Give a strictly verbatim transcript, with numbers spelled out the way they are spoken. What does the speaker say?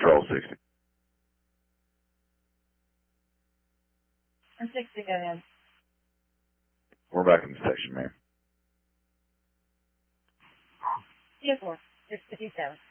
Control sixty. And sixty, go ahead. We're back in the section, Mayor. Yes, four. Six fifty-seven.